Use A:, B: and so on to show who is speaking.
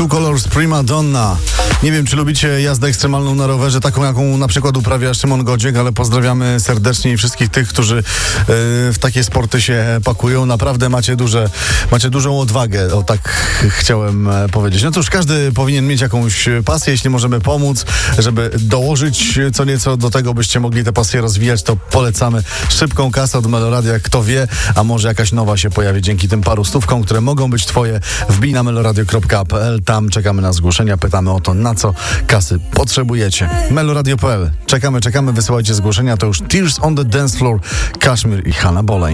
A: Two Colors Prima Donna. Nie wiem, czy lubicie jazdę ekstremalną na rowerze, taką jaką na przykład uprawia Szymon Godziek, ale pozdrawiamy serdecznie wszystkich tych, którzy w takie sporty się pakują. Naprawdę macie dużą odwagę, o tak chciałem powiedzieć. No cóż, każdy powinien mieć jakąś pasję, jeśli możemy pomóc, żeby dołożyć co nieco do tego, byście mogli tę pasję rozwijać, to polecamy szybką kasę od Meloradia. Kto wie, a może jakaś nowa się pojawi dzięki tym paru stówkom, które mogą być twoje. Wbij na meloradio.pl, tam czekamy na zgłoszenia, pytamy o to, na co kasy potrzebujecie. Meloradio.pl, czekamy, wysyłajcie zgłoszenia, to już Tears on the Dance Floor, Kashmir i Hannah Boleyn.